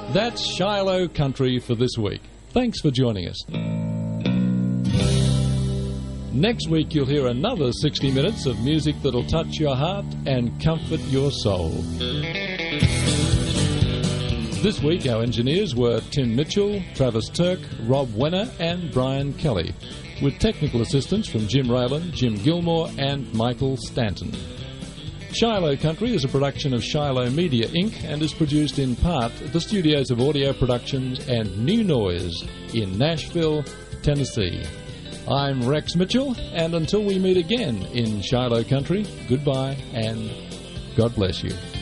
That's Shiloh Country for this week. Thanks for joining us. Next week you'll hear another 60 minutes of music that'll touch your heart and comfort your soul. This week our engineers were Tim Mitchell, Travis Turk, Rob Wenner and Brian Kelly, with technical assistance from Jim Rayland, Jim Gilmore and Michael Stanton. Shiloh Country is a production of Shiloh Media Inc. and is produced in part at the studios of Audio Productions and New Noise in Nashville, Tennessee. I'm Rex Mitchell, and until we meet again in Shiloh Country, goodbye and God bless you.